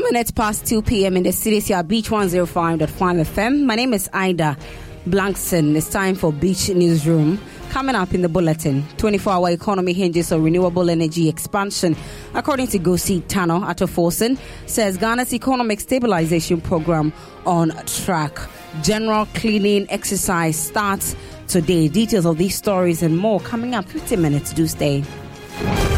minutes past 2 p.m. in the city here, Beach 105.5 FM. My name is Ida Blankson. It's time for Beach Newsroom. Coming up in the bulletin, 24-hour economy hinges on renewable energy expansion. According to Gosi Tano Atoforsen, says Ghana's economic stabilization program on track. General cleaning exercise starts today. Details of these stories and more coming up 15 minutes. Do stay.